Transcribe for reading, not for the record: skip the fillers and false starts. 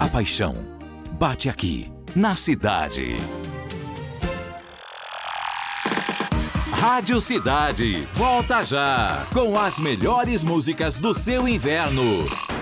A paixão bate aqui, na cidade. Rádio Cidade, volta já, com as melhores músicas do seu inverno.